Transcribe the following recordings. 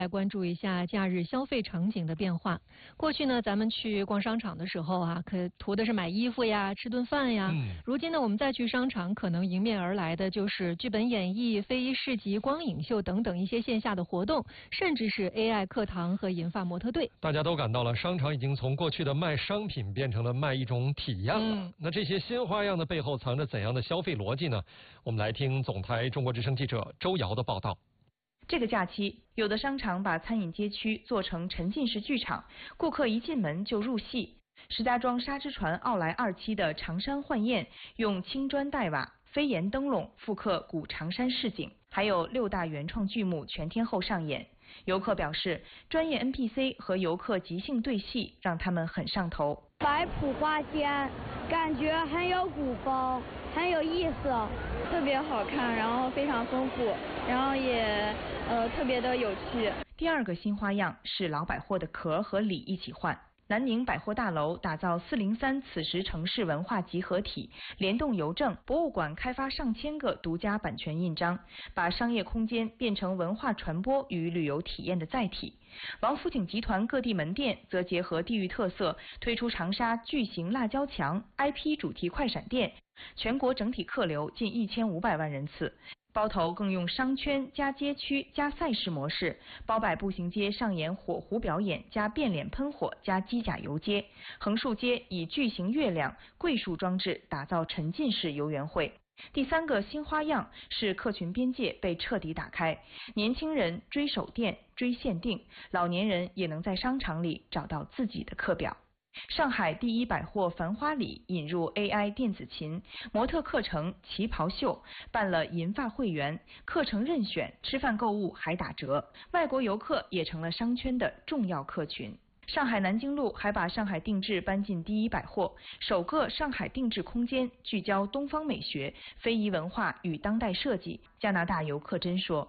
来关注一下假日消费场景的变化。过去呢，咱们去逛商场的时候啊，可图的是买衣服呀、吃顿饭呀。如今呢，我们再去商场，可能迎面而来的就是剧本演绎、非遗市集、光影秀等等一些线下的活动，甚至是 AI 课堂和银发模特队。 大家都感到了，商场已经从过去的卖商品变成了卖一种体验了。那这些新花样的背后藏着怎样的消费逻辑呢？我们来听总台中国之声记者周瑶的报道。 这个假期，有的商场把餐饮街区做成沉浸式剧场，顾客一进门就入戏。石家庄沙之船奥莱2期的长山幻宴，用青砖黛瓦、飞檐灯笼复刻古长山市景，还有6大原创剧目全天候上演。游客表示，专业 NPC 和游客即兴对戏，让他们很上头。 摆谱花间，感觉很有古风，很有意思，特别好看，然后非常丰富，然后也特别的有趣。 第二个新花样是老百货的壳和里一起换。南宁百货大楼打造403此时城市文化集合体，联动邮政、博物馆开发上千个独家版权印章，把商业空间变成文化传播与旅游体验的载体。王府井集团各地门店则结合地域特色，推出长沙巨型辣椒墙、IP 主题快闪店，全国整体客流近1500万人次。包头更用商圈加街区加赛事模式，包摆步行街上演火狐表演加变脸喷火加机甲游街，横竖街以巨型月亮、桂树装置打造沉浸式游园会。第三个新花样是客群边界被彻底打开，年轻人追手店、追限定，老年人也能在商场里找到自己的课表。上海第一百货繁花里引入 AI 电子琴、模特课程、旗袍秀，办了银发会员，课程任选，吃饭购物还打折，外国游客也成了商圈的重要客群。上海南京路还把上海定制搬进第一百货，首个上海定制空间聚焦东方美学、非遗文化与当代设计。加拿大游客真说：“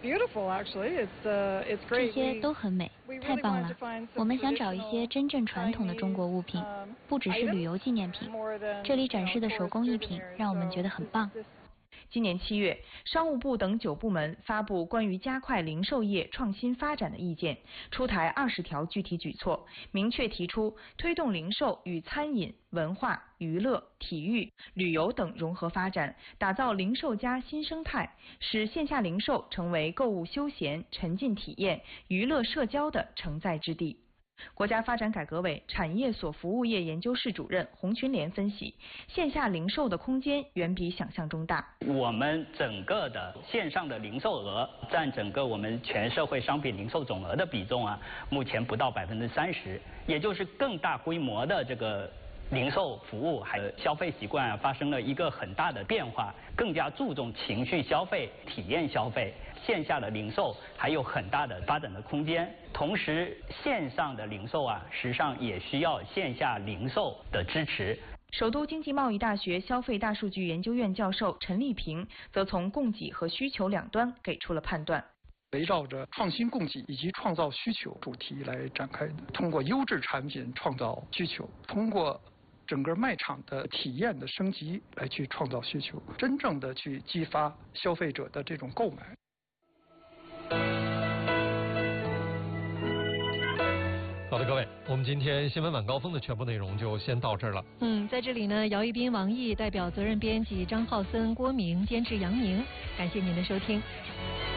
这些都很美，太棒了！我们想找一些真正传统的中国物品，不只是旅游纪念品。这里展示的手工艺品让我们觉得很棒。” 今年7月，商务部等9部门发布关于加快零售业创新发展的意见，出台20条具体举措，明确提出推动零售与餐饮、文化、娱乐、体育、旅游等融合发展，打造零售加新生态，使线下零售成为购物休闲、沉浸体验、娱乐社交的承载之地。国家发展改革委产业所服务业研究室主任洪群莲分析，线下零售的空间远比想象中大。 我们整个的线上的零售额占整个我们全社会商品零售总额的比重啊，目前不到30%，也就是更大规模的这个零售服务还有消费习惯发生了一个很大的变化，更加注重情绪消费、体验消费。线下的零售还有很大的发展的空间，同时线上的零售啊，实际上也需要线下零售的支持。 首都经济贸易大学消费大数据研究院教授陈立平则从供给和需求两端给出了判断。 围绕着创新供给以及创造需求主题来展开的，通过优质产品创造需求，通过整个卖场的体验的升级来去创造需求，真正的去激发消费者的这种购买。 好的，各位，我们今天新闻晚高峰的全部内容就先到这儿了。 在这里呢，姚一斌、王毅代表责任编辑张浩森、郭明，监制杨明，感谢您的收听。